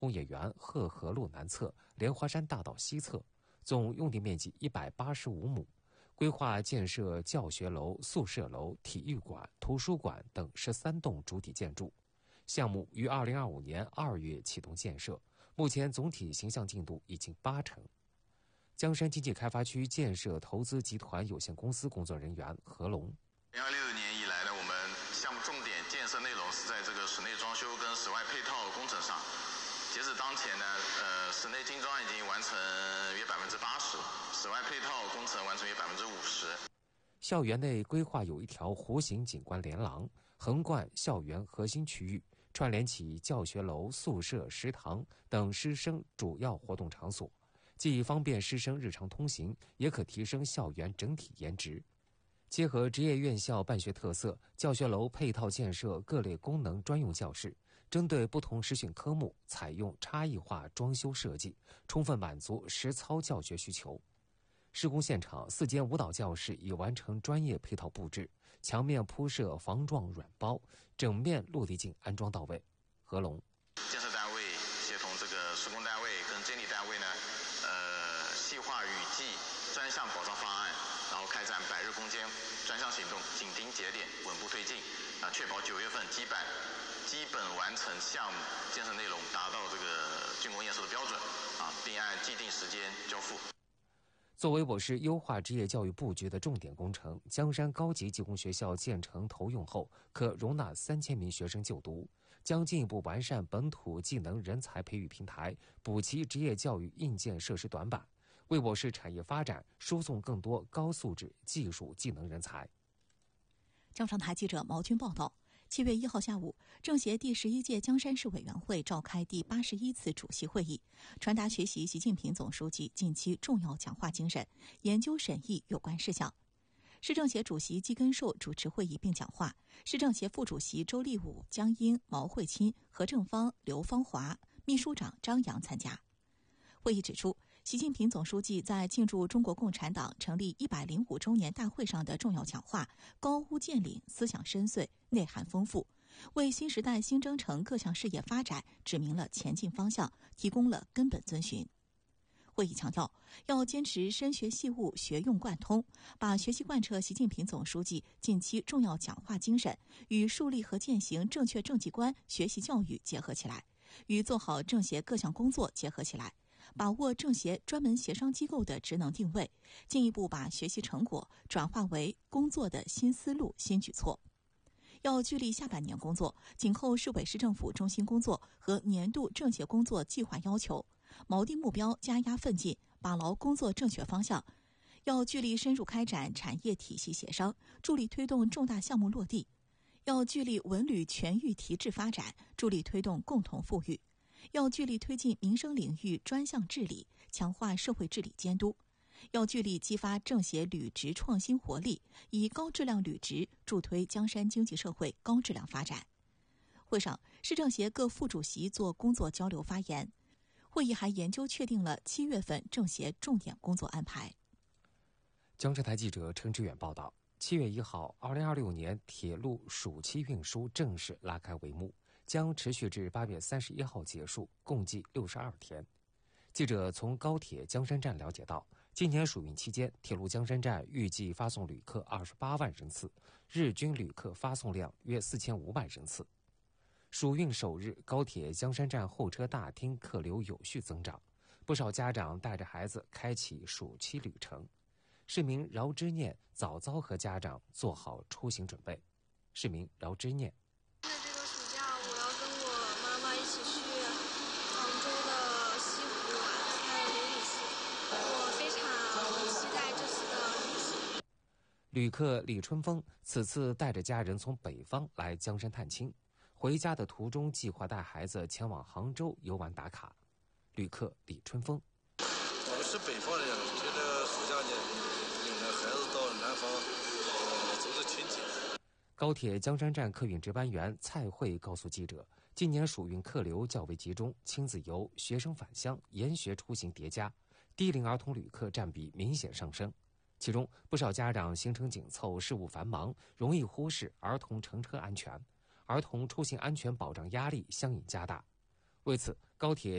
工业园贺河路南侧、莲花山大道西侧，总用地面积185亩，规划建设教学楼、宿舍楼、体育馆、图书馆等13栋主体建筑。项目于2025年2月启动建设，目前总体形象进度已经80%。江山经济开发区建设投资集团有限公司工作人员何龙 ，2026年以来呢，我们项目重点建设内容是在这个室内装修跟室外配套工程上。截止当前呢，室内精装已经完成约80%，室外配套工程完成约50%。 校园内规划有一条弧形景观连廊，横贯校园核心区域，串联起教学楼、宿舍、食堂等师生主要活动场所，既方便师生日常通行，也可提升校园整体颜值。结合职业院校办学特色，教学楼配套建设各类功能专用教室，针对不同实训科目采用差异化装修设计，充分满足实操教学需求。施工现场4间舞蹈教室已完成专业配套布置，墙面铺设防撞软包，整面落地镜安装到位。何龙， 建设单位协同这个施工单位跟监理单位呢，细化雨季专项保障方案，然后开展100日攻坚专项行动，紧盯节点，稳步推进，确保9月份基本完成项目建设内容，达到这个竣工验收的标准，并按既定时间交付。 作为我市优化职业教育布局的重点工程，江山高级技工学校建成投用后，可容纳3000名学生就读，将进一步完善本土技能人才培育平台，补齐职业教育硬件设施短板，为我市产业发展输送更多高素质技术技能人才。 江上台记者毛军报道。7月1号下午，政协第11届江山市委员会召开第81次主席会议，传达学习习近平总书记近期重要讲话精神，研究审议有关事项。市政协主席季根寿主持会议并讲话，市政协副主席周立武、江英、毛慧钦、何正芳、刘芳华、秘书长张扬参加。会议指出，习近平总书记在庆祝中国共产党成立105周年大会上的重要讲话高屋建瓴，思想深邃，内涵丰富，为新时代新征程各项事业发展指明了前进方向，提供了根本遵循。会议强调，要坚持深学细悟、学用贯通，把学习贯彻习近平总书记近期重要讲话精神与树立和践行正确政绩观学习教育结合起来，与做好政协各项工作结合起来，把握政协专门协商机构的职能定位，进一步把学习成果转化为工作的新思路、新举措。要聚力下半年工作，紧扣市委市政府中心工作和年度政协工作计划要求，锚定目标，加压奋进，把牢工作正确方向。要聚力深入开展产业体系协商，助力推动重大项目落地。要聚力文旅全域提质发展，助力推动共同富裕。要聚力推进民生领域专项治理，强化社会治理监督。要聚力激发政协履职创新活力，以高质量履职助推江山经济社会高质量发展。会上，市政协各副主席做工作交流发言。会议还研究确定了7月份政协重点工作安排。 江浙台记者陈志远报道，7月1号，2026年铁路暑期运输正式拉开帷幕，将持续至8月31号结束，共计62天。记者从高铁江山站了解到，今年暑运期间，铁路江山站预计发送旅客28万人次，日均旅客发送量约4500人次。暑运首日，高铁江山站候车大厅客流有序增长，不少家长带着孩子开启暑期旅程。市民饶之念早早和家长做好出行准备。市民饶之念， 这个暑假我要跟我妈妈一起去杭州的西湖玩，还有灵隐寺，我非常期待这次的旅行。 旅客李春风此次带着家人从北方来江山探亲，回家的途中计划带孩子前往杭州游玩打卡。旅客李春风， 我是北方人，觉得暑假呢领着孩子到南方走走亲戚。 高铁江山站客运值班员蔡慧告诉记者，今年暑运客流较为集中，亲子游、学生返乡、研学出行叠加，低龄儿童旅客占比明显上升。其中不少家长行程紧凑，事务繁忙，容易忽视儿童乘车安全，儿童出行安全保障压力相应加大。为此，高铁